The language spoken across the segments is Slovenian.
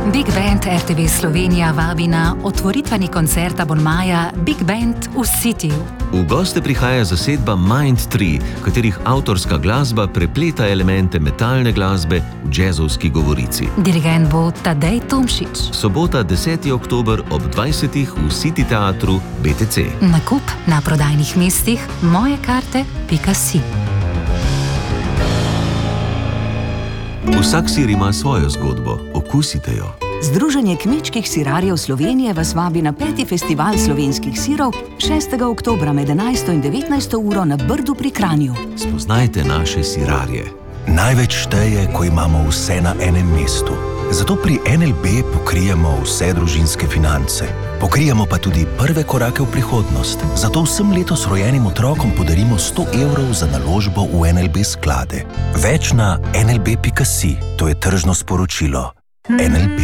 Big Band RTV Slovenija vabi na otvoritveni koncert abonmaja Big Band v Cityju. V goste prihaja zasedba Mind 3, katerih avtorska glasba prepleta elemente metalne glasbe v džezovski govorici. Dirigent bo Tadej Tomšič. Sobota 10. oktober ob 20. v City teatru BTC. Nakup na prodajnih mestih mojekarte.si. Vsak sir ima svojo zgodbo, okusite jo. Združenje kmečkih sirarjev Slovenije vas vabi na 5. festival slovenskih sirov 6. oktobra med 11. in 19. uro na Brdu pri Kranju. Spoznajte naše sirarje. Največ šteje, ko imamo vse na enem mestu. Zato pri NLB pokrijemo vse družinske finance. Pokrijemo pa tudi prve korake v prihodnost. Zato vsem letos rojenim otrokom podarimo 100 evrov za naložbo v NLB sklade. Več na nlb.si. To je tržno sporočilo. NLB.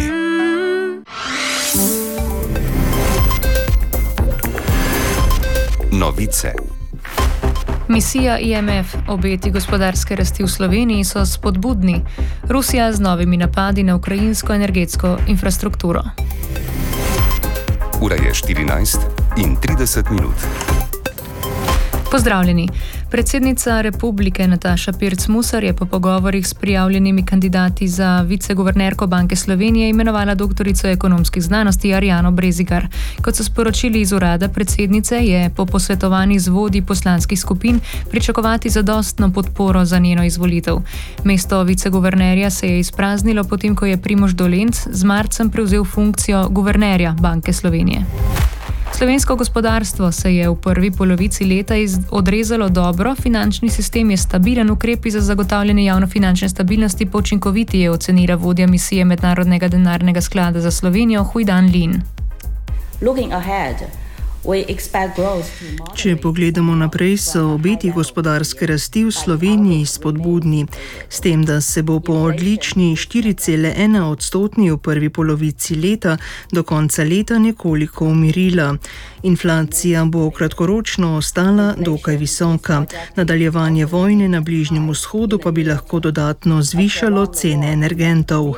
Novice. Misija IMF, obeti gospodarske rasti v Sloveniji so spodbudni. Rusija z novimi napadi na ukrajinsko energetsko infrastrukturo. Ura je 14:30. Pozdravljeni. Predsednica Republike Nataša Pirc Musar je po pogovorih s prijavljenimi kandidati za viceguvernerko Banke Slovenije imenovala doktorico ekonomskih znanosti Arjano Brezigar. Kot so sporočili iz urada predsednice, je po posvetovanjih z vodji poslanskih skupin pričakovati zadostno podporo za njeno izvolitev. Mesto viceguvernerja se je izpraznilo potem, ko je Primož Dolenc z marcem prevzel funkcijo guvernerja Banke Slovenije. Slovensko gospodarstvo se je v prvi polovici leta odrezalo dobro, finančni sistem je stabilen, ukrepi za zagotavljanje javnofinančne stabilnosti pa učinkoviti, je ocenila vodja misije Mednarodnega denarnega sklada za Slovenijo Huidan Lin. Če pogledamo naprej, so obeti gospodarske rasti v Sloveniji spodbudni, s tem, da se bo po odlični 4,1% v prvi polovici leta do konca leta nekoliko umirila. Inflacija bo kratkoročno ostala dokaj visoka. Nadaljevanje vojne na Bližnjem vzhodu pa bi lahko dodatno zvišalo cene energentov.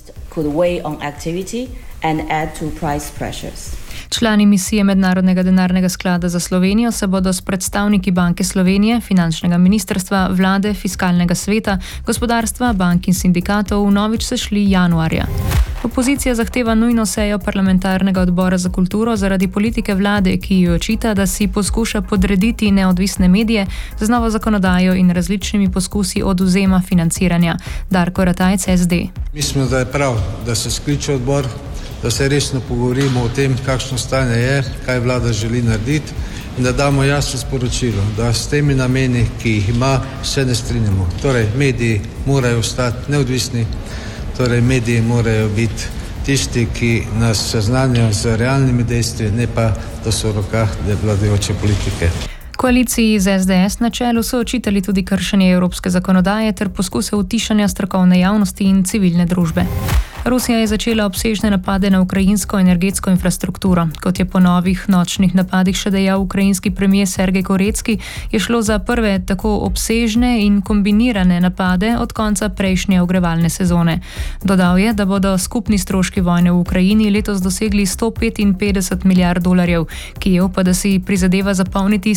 Člani misije Mednarodnega denarnega sklada za Slovenijo se bodo s predstavniki Banke Slovenije, finančnega ministrstva, vlade, fiskalnega sveta, gospodarstva, bank in sindikatov vnovič sešli januarja. Opozicija zahteva nujno sejo parlamentarnega odbora za kulturo zaradi politike vlade, ki jo očita, da si poskuša podrediti neodvisne medije z novo zakonodajo in različnimi poskusi odvzema financiranja. Darko Ratajc, SD. Mislim, da je prav, da se skliče odbor, da se resno pogovorimo o tem, kakšno stanje je, kaj vlada želi narediti in da damo jasno sporočilo, da s temi nameni, ki jih ima, se ne strinjamo. Torej, mediji morajo ostati neodvisni, torej mediji morajo biti tisti, ki nas seznanjajo z realnimi dejstvi, ne pa, da so v rokah vladajoče politike. Koaliciji z SDS na čelu so očitali tudi kršenje evropske zakonodaje ter poskuse utišanja strokovne javnosti in civilne družbe. Rusija je začela obsežne napade na ukrajinsko energetsko infrastrukturo. Kot je po novih nočnih napadih še dejal ukrajinski premier Sergej Gorecki, je šlo za prve tako obsežne in kombinirane napade od konca prejšnje ogrevalne sezone. Dodal je, da bodo skupni stroški vojne v Ukrajini letos dosegli $155 milijard, Kijev pa da si prizadeva zapolniti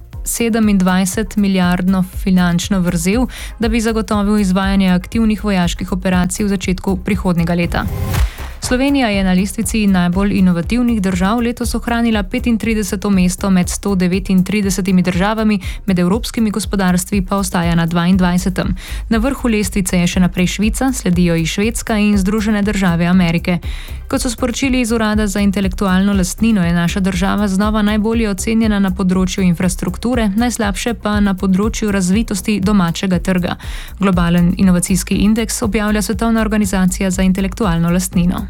27 milijardno finančno vrzel, da bi zagotovil izvajanje aktivnih vojaških operacij v začetku prihodnjega leta. Slovenija je na lestvici najbolj inovativnih držav letos ohranila 35. mesto med 139 državami, med evropskimi gospodarstvi pa ostaja na 22. Na vrhu lestvice je še naprej Švica, sledijo ji Švedska in Združene države Amerike. Kot so sporočili iz Urada za intelektualno lastnino, je naša država znova najbolje ocenjena na področju infrastrukture, najslabše pa na področju razvitosti domačega trga. Globalen inovacijski indeks objavlja Svetovna organizacija za intelektualno lastnino.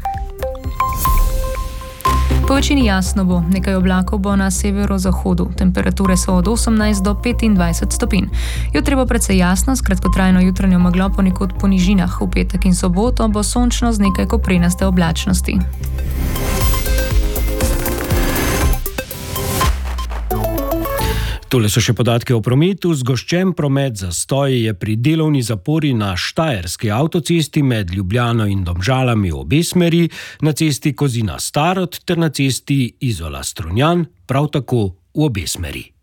Po večini jasno bo, nekaj oblakov bo na severozahodu. Temperature so od 18 do 25 stopinj. Jutri bo precej jasno, s kratkotrajno jutranjo meglo ponekod po nižinah. V petek in soboto bo sončno z nekaj koprenaste oblačnosti. Tole so še podatke o prometu. Zgoščen promet zastoj je pri delovni zapori na Štajerski avtocesti med Ljubljano in Domžalami v obe smeri, na cesti Kozina Starod ter na cesti Izola Strunjan prav tako v obe smeri.